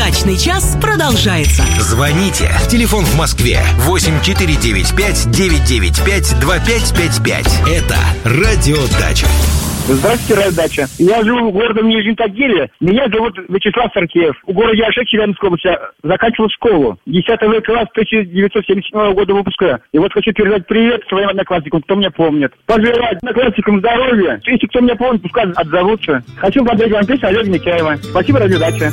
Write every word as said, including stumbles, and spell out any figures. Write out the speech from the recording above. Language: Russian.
Удачный час продолжается. Звоните. Телефон в Москве восемь четыре девять пять девять девять пять два пять пять пять. Это Радио Дача. Здравствуйте, Радио Дача. Я живу в городе Нижнем Тагиле. Меня зовут Вячеслав Саркеев. В городе Ашек, Челябинской области, заканчивал школу. десятый класс тысяча девятьсот семьдесят седьмого года выпуска. И вот хочу передать привет своим одноклассникам, кто меня помнит. Пожелать одноклассникам здоровья. Если кто меня помнит, пускай отзовутся. Хочу подарить вам песню Олега Митяева. Спасибо, Радио Дача.